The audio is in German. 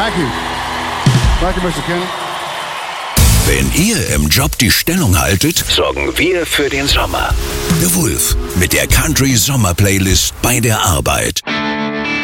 Thank you. Thank you, Mr. Kenny. Wenn ihr im Job die Stellung haltet, sorgen wir für den Sommer. The Wolf mit der Country Sommer Playlist bei der Arbeit.